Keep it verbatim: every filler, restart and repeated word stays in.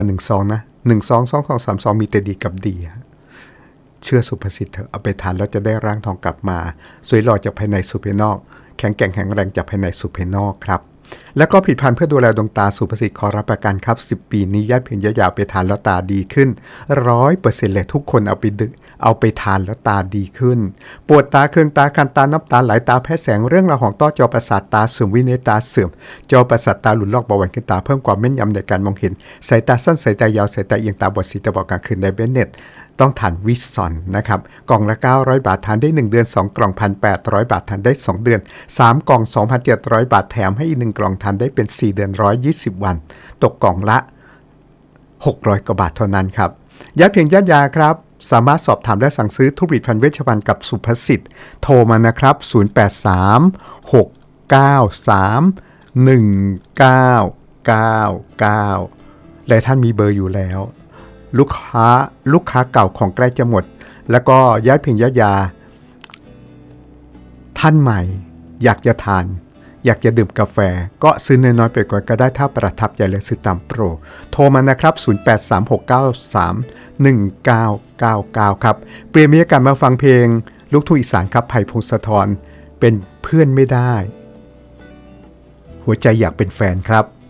หนึ่งซองนะหนึ่งซองสองซองสามซองมีแต่ดีกับดีเชื่อสุภาษิตเถอะเอาไปทานแล้วจะได้ร่างทองกลับมาสวยหล่อจากภายในสู่ภายนอกแข็งแกร่งแข็งแรงจากภายในสู่ภายนอกครับแล้วก็ผลิตภัณฑ์เพื่อดูแลดวงตาสุภาษิตขอรับประกันครับสิบปีนี้ญาติเพียงยาวๆไปทานแล้วตาดีขึ้น ร้อยเปอร์เซ็นต์ เลยทุกคนเอาไปดึกเอาไปทานแล้วตาดีขึ้นปวดตาเคืองตาคันตาน้ำตาไหลตาแพ้แสงเรื่องราวของต้อจอประสาทตาเสื่อมวินัยตาเสื่อมจอประสาทตาหลุดลอกเบาหวานขึ้นตาเพิ่มความแม่นยำในการมองเห็นสายตาสั้นสายตายาวสายตาเอียงตาบอดสีตาบอดกลางคืนในเบนเน็ตต้องทานวิสซอนนะครับกล่องละเก้าร้อยบาททานได้หนึ่งเดือนสองกล่อง หนึ่งพันแปดร้อย บาททานได้สองเดือนสามกล่อง สองพันเจ็ดร้อย บาทแถมให้อีกหนึ่งกล่องทานได้เป็นสี่เดือนหนึ่งร้อยยี่สิบวันตกกล่องละหกร้อยกว่าบาทเท่านั้นครับยาเพียงยายาครับสามารถสอบถามและสั่งซื้อทุกผลิตภัณฑ์เวชภัณฑ์กับสุภสิทธิ์โทรมานะครับศูนย์ แปด สาม หก เก้า สาม หนึ่ง เก้า เก้า เก้าและท่านมีเบอร์อยู่แล้วลูกค้าลูกค้าเก่าของใกล้จะหมดแล้วก็ย้ายเพียงยายาท่านใหม่อยากจะทานอยากจะดื่มกาแฟก็ซื้อน้อยๆไปก่อนก็ได้ถ้าประทับใจและซื้อตามโปรโทรมานะครับศูนย์ แปด สาม หก เก้า สาม หนึ่ง เก้า เก้า เก้าครับเปลี่ยนบรรยากาศมาฟังเพลงลูกทุ่งอีสานครับไผ่พงศธรเป็นเพื่อนไม่ได้หัวใจอยากเป็นแฟนครับ